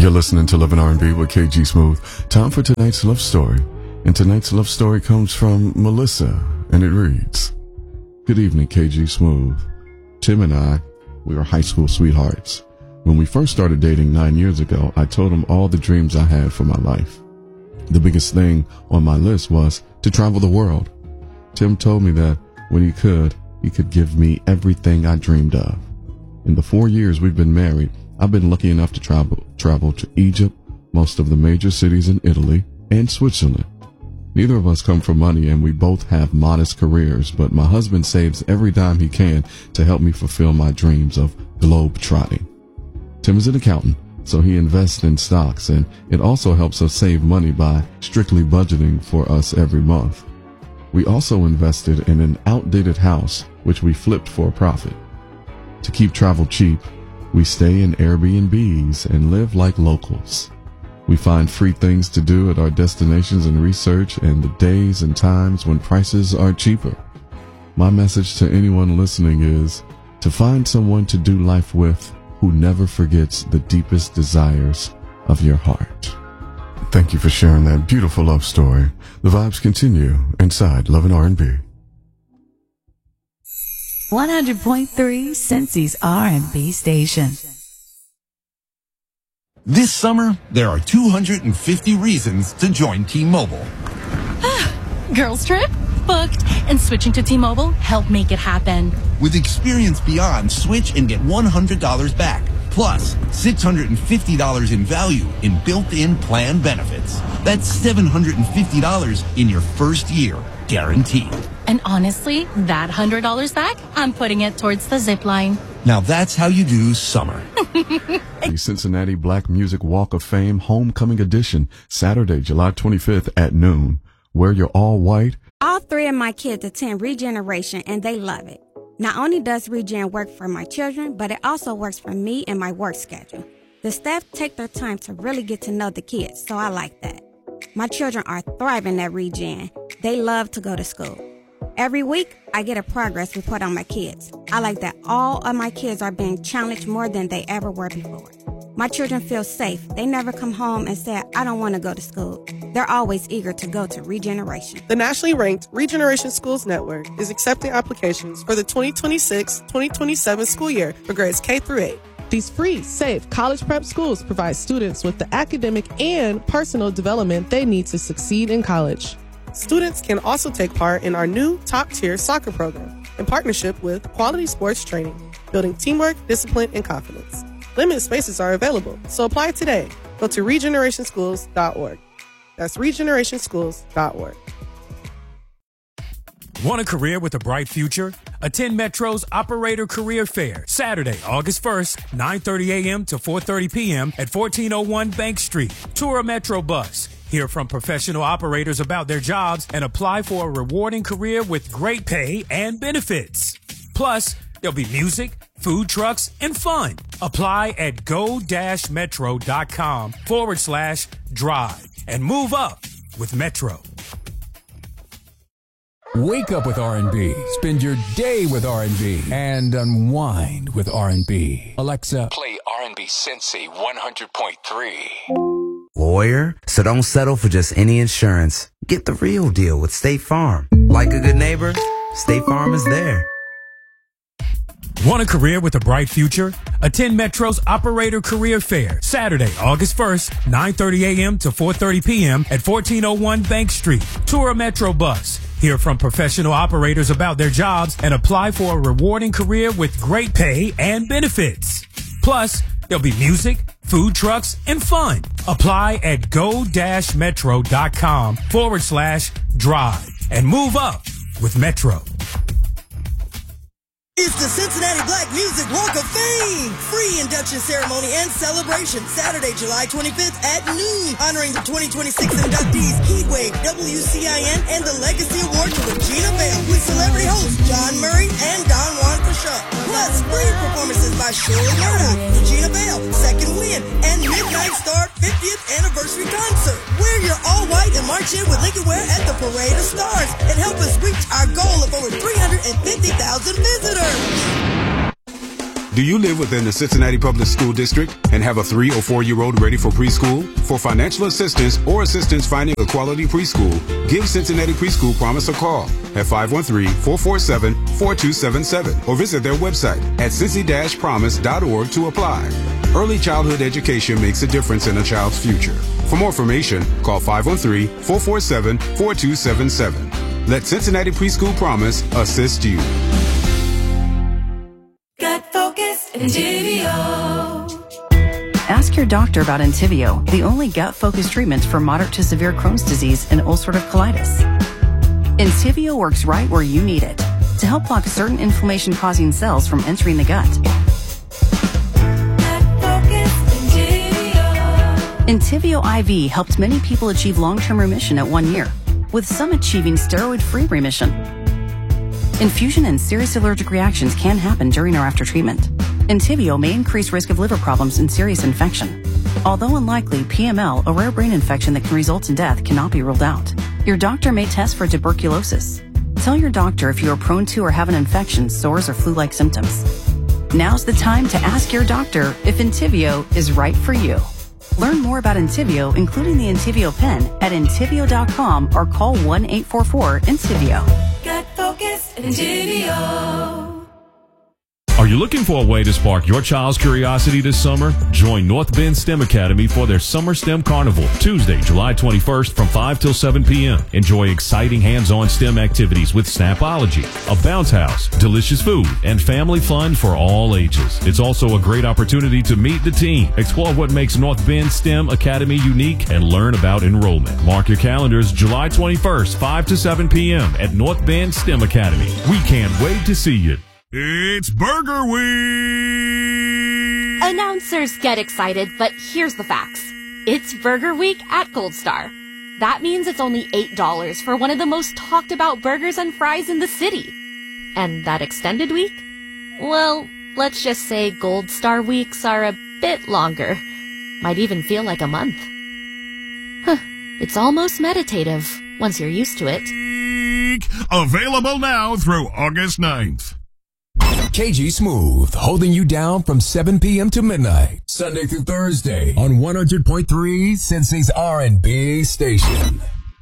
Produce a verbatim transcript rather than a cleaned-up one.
You're listening to Living R and B with K G Smooth. Time for tonight's love story. And tonight's love story comes from Melissa, and it reads, Good evening, K G Smooth. Tim and I, we were high school sweethearts. When we first started dating nine years ago, I told him all the dreams I had for my life. The biggest thing on my list was to travel the world. Tim told me that when he could, he could give me everything I dreamed of. In the four years we've been married, I've been lucky enough to travel, travel to Egypt, most of the major cities in Italy, and Switzerland. Neither of us come from money and we both have modest careers, but my husband saves every dime he can to help me fulfill my dreams of globe trotting. Tim is an accountant, so he invests in stocks, and it also helps us save money by strictly budgeting for us every month. We also invested in an outdated house, which we flipped for a profit. To keep travel cheap, we stay in Airbnbs and live like locals. We find free things to do at our destinations and research and the days and times when prices are cheaper. My message to anyone listening is to find someone to do life with who never forgets the deepest desires of your heart. Thank you for sharing that beautiful love story. The vibes continue inside Love and R and B. one hundred point three Cincy's R and B station. This summer, there are two hundred fifty reasons to join T-Mobile. Girls trip? Booked. And switching to T-Mobile helped make it happen. With Experience Beyond, switch and get one hundred dollars back. Plus, six hundred fifty dollars in value in built-in plan benefits. That's seven hundred fifty dollars in your first year, guaranteed. And honestly, that one hundred dollars back, I'm putting it towards the zip line. Now that's how you do summer. The Cincinnati Black Music Walk of Fame Homecoming Edition, Saturday, July twenty-fifth at noon. Wear your all white. All three of my kids attend Regeneration, and they love it. Not only does Regen work for my children, but it also works for me and my work schedule. The staff take their time to really get to know the kids, so I like that. My children are thriving at Regen. They love to go to school. Every week, I get a progress report on my kids. I like that all of my kids are being challenged more than they ever were before. My children feel safe. They never come home and say, I don't want to go to school. They're always eager to go to Regeneration. The nationally ranked Regeneration Schools Network is accepting applications for the twenty twenty-six twenty twenty-seven school year for grades K through eight. These free, safe college prep schools provide students with the academic and personal development they need to succeed in college. Students can also take part in our new top-tier soccer program in partnership with Quality Sports Training, building teamwork, discipline, and confidence. Limited spaces are available, so apply today. Go to regeneration schools dot org. That's regeneration schools dot org. Want a career with a bright future? Attend Metro's Operator Career Fair, Saturday, August first, nine thirty a.m. to four thirty p.m. at fourteen oh one Bank Street. Tour a Metro bus. Hear from professional operators about their jobs and apply for a rewarding career with great pay and benefits. Plus, there'll be music, food trucks, and fun. Apply at go-metro.com forward slash drive and move up with Metro. Wake up with R and B. Spend your day with R and B. And unwind with R and B. Alexa, play R and B Cincy one hundred point three. Lawyer, so don't settle for just any insurance. Get the real deal with State Farm. Like a good neighbor, State Farm is there. Want a career with a bright future? Attend Metro's Operator Career Fair, Saturday, August first, nine thirty a.m. to four thirty p.m. at fourteen oh one Bank Street. Tour a Metro bus. Hear from professional operators about their jobs and apply for a rewarding career with great pay and benefits. Plus, there'll be music, food trucks, and fun. Apply at go-metro.com forward slash drive and move up with Metro. It's the Cincinnati Black Music Walk of Fame! Free induction ceremony and celebration Saturday, July twenty-fifth at noon, honoring the twenty twenty-six inductees Heatwave, W C I N, and the Legacy Award to Regina Belle, with celebrity hosts John Murray and Don Juan Pashuk. Plus, free performances by Shirley Murdoch, Regina Belle, Second Wind, and Midnight Star fiftieth Anniversary Concert. Wear your all-white and march in with Lincoln Wear at the Parade of Stars and help us reach our goal of over three hundred fifty thousand visitors. Do you live within the Cincinnati Public School District and have a three or four-year-old ready for preschool? For financial assistance or assistance finding a quality preschool, give Cincinnati Preschool Promise a call at five one three, four four seven, four two seven seven or visit their website at cincy dash promise dot org to apply. Early childhood education makes a difference in a child's future. For more information, call five one three, four four seven, four two seven seven. Let Cincinnati Preschool Promise assist you. Gut Focus Entivio. Ask your doctor about Entivio, the only gut-focused treatment for moderate to severe Crohn's disease and ulcerative colitis. Entivio works right where you need it to help block certain inflammation-causing cells from entering the gut. Entivio I V helped many people achieve long-term remission at one year, with some achieving steroid-free remission. Infusion and serious allergic reactions can happen during or after treatment. Entivio may increase risk of liver problems and serious infection. Although unlikely, P M L, a rare brain infection that can result in death, cannot be ruled out. Your doctor may test for tuberculosis. Tell your doctor if you are prone to or have an infection, sores, or flu-like symptoms. Now's the time to ask your doctor if Entivio is right for you. Learn more about Entivio, including the Entivio pen, at entivio dot com or call one eight four four, Entivio. Gut Focus Entivio. Are you looking for a way to spark your child's curiosity this summer? Join North Bend STEM Academy for their Summer STEM Carnival, Tuesday, July twenty-first from five till seven p.m. Enjoy exciting hands-on STEM activities with Snapology, a bounce house, delicious food, and family fun for all ages. It's also a great opportunity to meet the team, explore what makes North Bend STEM Academy unique, and learn about enrollment. Mark your calendars July twenty-first, five to seven p.m. at North Bend STEM Academy. We can't wait to see you. It's Burger Week! Announcers get excited, but here's the facts. It's Burger Week at Gold Star. That means it's only eight dollars for one of the most talked about burgers and fries in the city. And that extended week? Well, let's just say Gold Star weeks are a bit longer. Might even feel like a month. Huh. It's almost meditative once you're used to it. Available now through August ninth. K G Smooth, holding you down from seven p.m. to midnight, Sunday through Thursday on one hundred point three Cincy's R and B station.